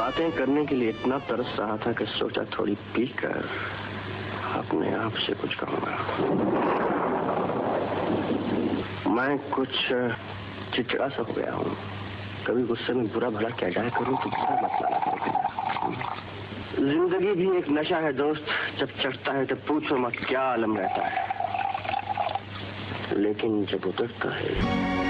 बातें करने के लिए इतना तरस रहा था कि सोचा थोड़ी पीकर अपने आप से कुछ कहूंगा। मैं कुछ चिड़चिड़ा सा हो गया हूँ। कभी गुस्से में बुरा भला क्या जाए करूँ तो बुरा मत लाना पड़ेगा। जिंदगी भी एक नशा है दोस्त, जब चढ़ता है तो पूछो मत क्या आलम रहता है, लेकिन जब उतरता है